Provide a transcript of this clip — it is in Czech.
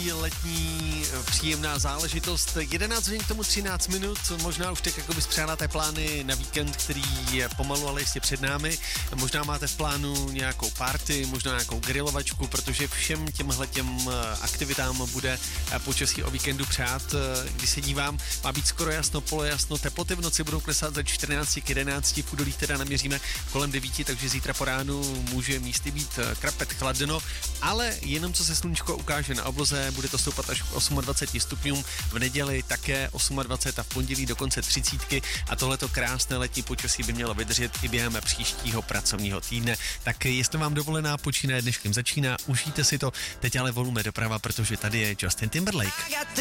další letní příjemná záležitost. 11 hodin k tomu 13 minut, možná už tak jako by spřádáte plány na víkend, který je pomalu, ale jistě před námi. Možná máte v plánu nějakou party, možná nějakou grilovačku, protože všem těmhletěm aktivitám bude počasí o víkendu přát. Když se dívám, má být skoro jasno, polojasno, teploty v noci budou klesat za 14 k 11, v údolích teda naměříme kolem 9, takže zítra po ránu může místy být krapet chladno, ale jenom co se sluníčko ukáže na obloze, bude to stoupat až k 28 stupňům, v neděli také 28 a v pondělí dokonce 30 a tohleto krásné letní počasí by mělo vydržet i během příštího pracovního týdne. Tak jestli vám dovolená počínaje, dneškem začíná, užijte si to, teď ale volujme doprava, protože tady je Justin Timberlake.